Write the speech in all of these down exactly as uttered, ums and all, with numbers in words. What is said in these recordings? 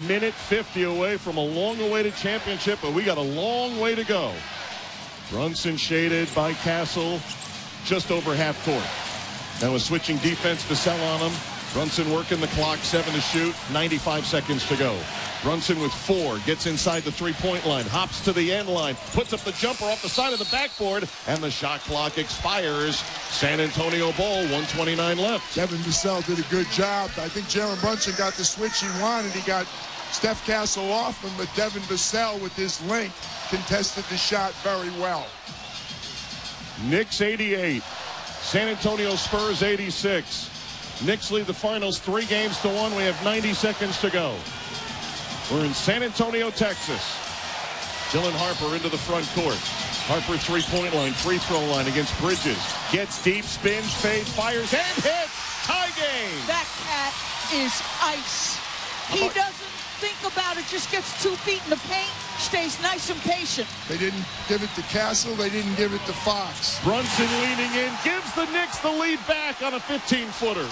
minute fifty away from a long-awaited championship, but we got a long way to go. Brunson shaded by Castle just over half court. Now a switching defense to sell on him. Brunson working the clock, seven to shoot, ninety-five seconds to go. Brunson with four, gets inside the three-point line, hops to the end line, puts up the jumper off the side of the backboard, and the shot clock expires. San Antonio ball, one twenty-nine left. Devin Vassell did a good job. I think Jalen Brunson got the switch he wanted. He got Steph Castle off him, but Devin Vassell with his length contested the shot very well. Knicks eighty-eight, San Antonio Spurs eighty-six. Knicks lead the finals three games to one. We have ninety seconds to go. We're in San Antonio, Texas. Dylan Harper into the front court. Harper three-point line, free throw line against Bridges. Gets deep, spins, fades, fires, and hits. Tie game. That cat is ice. He doesn't think about it, just gets two feet in the paint, stays nice and patient. They didn't give it to Castle. They didn't give it to Fox. Brunson leaning in, gives the Knicks the lead back on a fifteen-footer.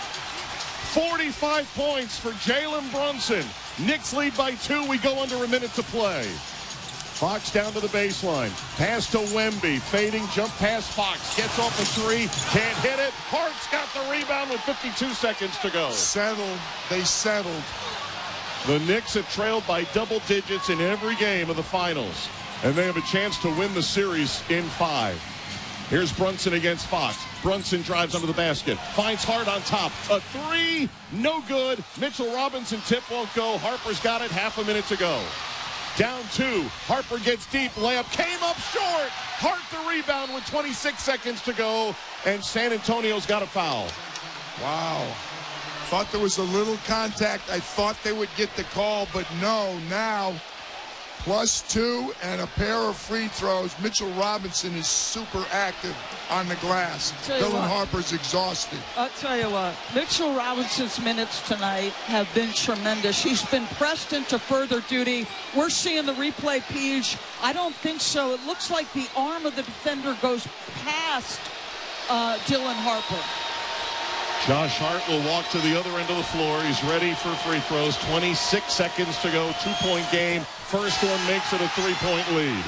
forty-five points for Jalen Brunson. Knicks lead by two. We go under a minute to play. Fox down to the baseline. Pass to Wemby. Fading jump pass. Fox gets off the three. Can't hit it. Hart's got the rebound with fifty-two seconds to go. Settled. They settled. The Knicks have trailed by double digits in every game of the finals, and they have a chance to win the series in five. Here's Brunson against Fox. Brunson drives under the basket. Finds Hart on top. A three. No good. Mitchell Robinson tip won't go. Harper's got it. Half a minute to go. Down two. Harper gets deep. Layup came up short. Hart the rebound with twenty-six seconds to go. And San Antonio's got a foul. Wow. Thought there was a little contact. I thought they would get the call, but no. Now, plus two and a pair of free throws. Mitchell Robinson is super active on the glass. Dylan Harper's exhausted. I'll tell you what, Mitchell Robinson's minutes tonight have been tremendous. He's been pressed into further duty. We're seeing the replay, Peach. I don't think so. It looks like the arm of the defender goes past uh, Dylan Harper. Josh Hart will walk to the other end of the floor. He's ready for free throws. twenty-six seconds to go. Two-point game. First one makes it a three-point lead.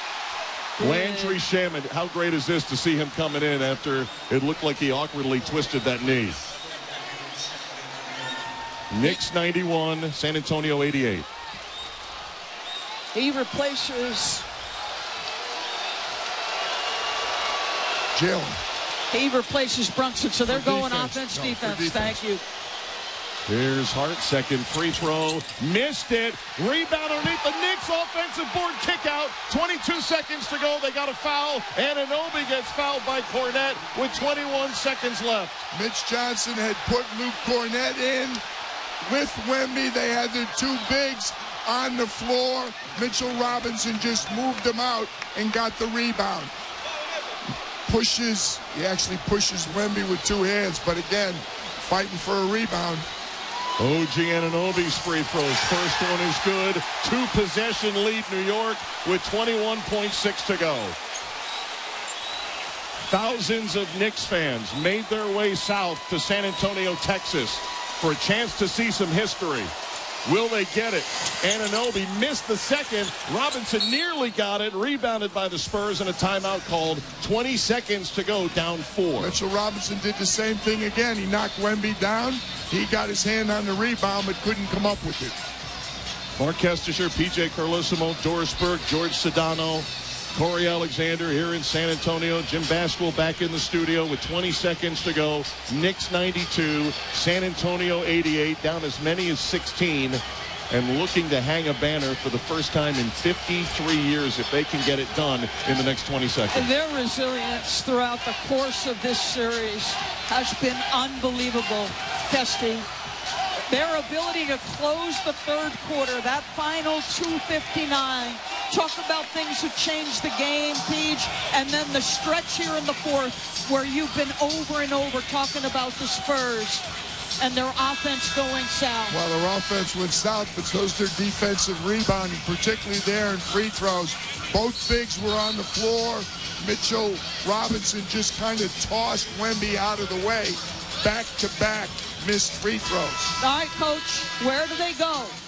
Landry Shamet, how great is this to see him coming in after it looked like he awkwardly twisted that knee. Knicks ninety-one, San Antonio eighty-eight. He replaces Jalen. He replaces Brunson, so they're For going defense. offense, No, defense. defense. Thank you. Here's Hart, second free throw. Missed it. Rebound underneath the Knicks offensive board kick out. twenty-two seconds to go. They got a foul. Anunoby gets fouled by Cornette with twenty-one seconds left. Mitch Johnson had put Luke Cornette in with Wemby. They had their two bigs on the floor. Mitchell Robinson just moved them out and got the rebound. Pushes, he actually pushes Wemby with two hands, but again, fighting for a rebound. O G Anunoby's free throws. First one is good. Two possession lead New York with twenty-one point six to go. Thousands of Knicks fans made their way south to San Antonio, Texas for a chance to see some history. Will they get it? Anunoby missed the second. Robinson nearly got it. Rebounded by the Spurs and a timeout called. twenty seconds to go, down four. Mitchell Robinson did the same thing again. He knocked Wemby down. He got his hand on the rebound but couldn't come up with it. Mark Kestisher, P J Carlesimo, Doris Burke, George Sedano, Corey Alexander here in San Antonio. Jim Basquill back in the studio with twenty seconds to go. Knicks ninety-two, San Antonio eighty-eight, down as many as sixteen, and looking to hang a banner for the first time in fifty-three years if they can get it done in the next twenty seconds. And their resilience throughout the course of this series has been unbelievable, Kesty. Their ability to close the third quarter, that final two fifty-nine. Talk about things that changed the game, Peach. And then the stretch here in the fourth where you've been over and over talking about the Spurs and their offense going south. Well, their offense went south, but so's their defensive rebounding, particularly there in free throws. Both bigs were on the floor. Mitchell Robinson just kind of tossed Wemby out of the way. Back-to-back missed free throws. All right, Coach, where do they go?